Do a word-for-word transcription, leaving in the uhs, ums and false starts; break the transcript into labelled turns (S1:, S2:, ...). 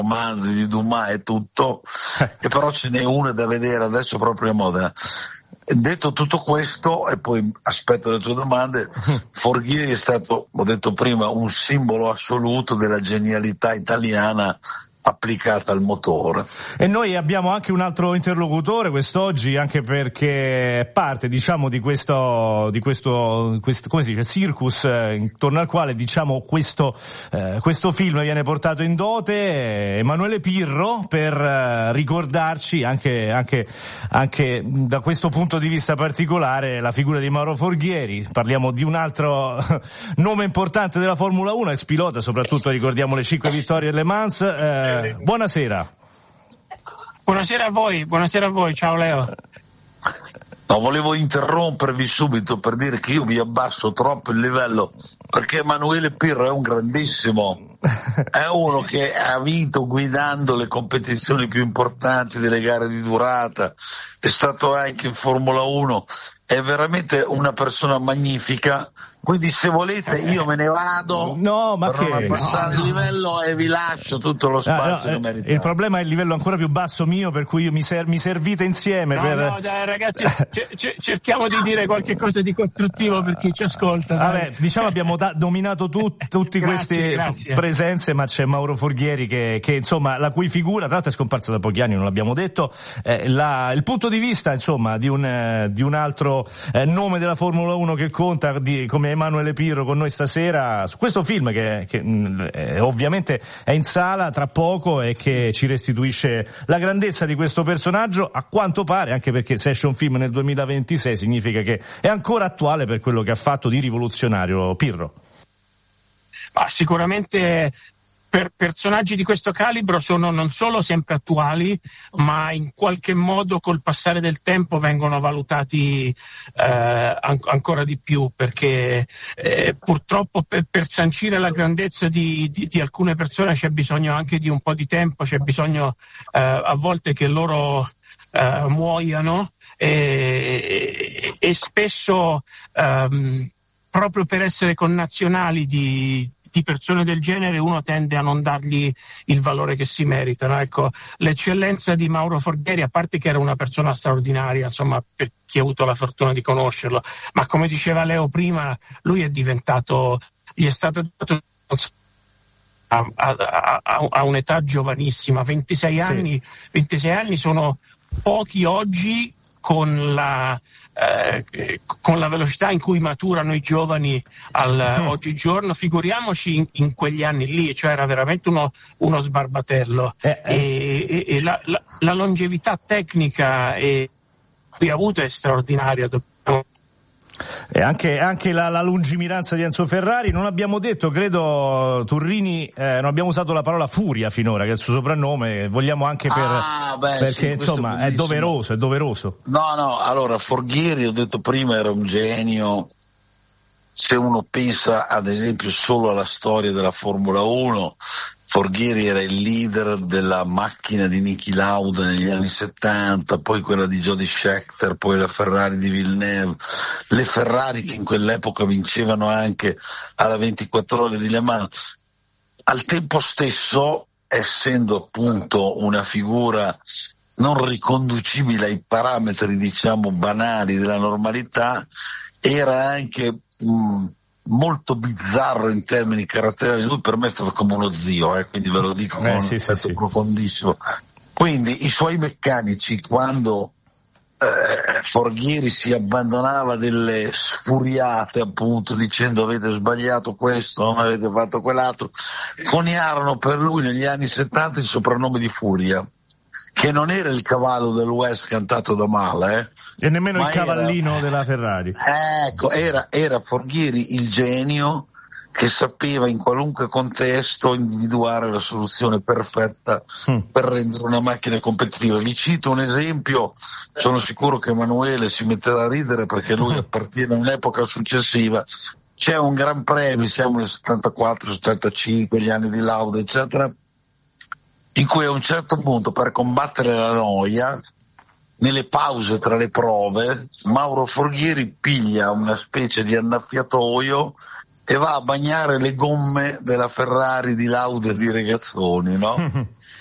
S1: romanzi di Dumas e tutto, e però ce n'è una da vedere adesso proprio a Modena. Detto tutto questo, e poi aspetto le tue domande, Forghieri è stato, ho detto prima, un simbolo assoluto della genialità italiana applicata al motore.
S2: E noi abbiamo anche un altro interlocutore quest'oggi, anche perché parte, diciamo, di questo di questo, questo come si dice, circus eh, intorno al quale, diciamo, questo eh, questo film viene portato in dote, eh, Emanuele Pirro, per eh, ricordarci anche anche anche da questo punto di vista particolare la figura di Mauro Forghieri. Parliamo di un altro nome importante della Formula uno, ex pilota, soprattutto ricordiamo le cinque vittorie a Le Mans. eh, Buonasera.
S3: Buonasera a voi, buonasera a voi, ciao Leo.
S1: No, volevo interrompervi subito per dire che io vi abbasso troppo il livello, perché Emanuele Pirro è un grandissimo, è uno che ha vinto guidando le competizioni più importanti delle gare di durata, è stato anche in Formula uno, è veramente una persona magnifica. Quindi se volete io me ne vado,
S2: no, ma
S1: per
S2: che
S1: non abbassare
S2: no,
S1: il livello no. E vi lascio tutto lo spazio
S2: no, no,
S1: che meritate.
S2: Il problema è il livello ancora più basso mio, per cui io mi, ser- mi servite insieme.
S3: No,
S2: per...
S3: no, dai ragazzi, c- c- cerchiamo di dire qualche cosa di costruttivo per chi ci ascolta. Dai.
S2: Vabbè, diciamo abbiamo da- dominato tut- tutti queste
S3: grazie.
S2: presenze, ma c'è Mauro Forghieri che, che insomma, la cui figura, tra l'altro è scomparsa da pochi anni, non l'abbiamo detto, eh, la, il punto di vista insomma di un, eh, di un altro eh, nome della Formula uno che conta, di, come Emanuele Pirro, con noi stasera su questo film che, che eh, ovviamente è in sala tra poco e che ci restituisce la grandezza di questo personaggio, a quanto pare, anche perché se esce un film nel duemilaventisei significa che è ancora attuale per quello che ha fatto di rivoluzionario. Pirro.
S3: Ah, sicuramente per personaggi di questo calibro sono non solo sempre attuali, ma in qualche modo col passare del tempo vengono valutati eh, an- ancora di più, perché eh, purtroppo per, per sancire la grandezza di, di, di alcune persone c'è bisogno anche di un po' di tempo, c'è bisogno eh, a volte che loro eh, muoiano e, e spesso ehm, proprio per essere connazionali di di persone del genere uno tende a non dargli il valore che si meritano. Ecco, l'eccellenza di Mauro Forghieri, a parte che era una persona straordinaria, insomma, per chi ha avuto la fortuna di conoscerlo, ma come diceva Leo prima, lui è diventato, gli è stato dato a, a, a, a un'età giovanissima, ventisei anni, sì. ventisei anni sono pochi oggi con la Eh, con la velocità in cui maturano i giovani al, mm. oggigiorno, figuriamoci in, in quegli anni lì, cioè era veramente uno, uno sbarbatello eh, eh. e, e, e la, la, la longevità tecnica che ha avuto è straordinaria. Dobbiamo
S2: E anche, anche la, la lungimiranza di Enzo Ferrari. Non abbiamo detto, credo, Turrini, eh, non abbiamo usato la parola furia finora, che è il suo soprannome, vogliamo anche per
S1: ah, beh,
S2: perché
S1: sì,
S2: insomma è, è doveroso, è doveroso.
S1: No, no, allora Forghieri, ho detto prima, era un genio. Se uno pensa ad esempio solo alla storia della Formula uno, Forghieri era il leader della macchina di Niki Lauda negli anni settanta, poi quella di Jody Scheckter, poi la Ferrari di Villeneuve, le Ferrari che in quell'epoca vincevano anche alla ventiquattro ore di Le Mans. Al tempo stesso, essendo appunto una figura non riconducibile ai parametri, diciamo, banali della normalità, era anche mh, molto bizzarro in termini caratteriali. Lui per me è stato come uno zio, eh, quindi ve lo dico con
S2: eh,
S1: un
S2: sì,
S1: aspetto
S2: sì,
S1: profondissimo. Quindi i suoi meccanici, quando eh, Forghieri si abbandonava delle sfuriate, appunto, dicendo avete sbagliato questo, non avete fatto quell'altro, coniarono per lui negli anni settanta il soprannome di Furia, che non era il cavallo del West cantato da Mala, eh.
S2: E nemmeno
S1: Ma
S2: il cavallino
S1: era,
S2: della Ferrari.
S1: Ecco, era, era Forghieri il genio che sapeva in qualunque contesto individuare la soluzione perfetta mm. per rendere una macchina competitiva. Vi cito un esempio, sono sicuro che Emanuele si metterà a ridere perché lui appartiene a un'epoca successiva. C'è un Gran Premio, siamo nel settantaquattro settantacinque, gli anni di Lauda, eccetera, in cui a un certo punto, per combattere la noia, nelle pause tra le prove, Mauro Forghieri piglia una specie di annaffiatoio e va a bagnare le gomme della Ferrari di Lauda e di Regazzoni, no?